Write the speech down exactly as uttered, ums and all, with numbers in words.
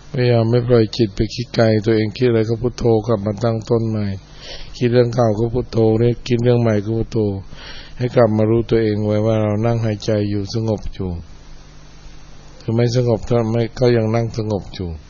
พยายามไม่ปล่อยจิตไปคิดไกลตัวเองคิดอะไรก็พุทโธกลับมาตั้งต้นใหม่คิดเรื่องเก่าก็พุทโธเนี่ยคิดเรื่องใหม่ก็พุทโธให้กลับมารู้ตัวเองไว้ว่าเรานั่งหายใจอยู่สงบอยู่ถึงไม่สงบถ้าไม่ก็ยังนั่งสงบอยู่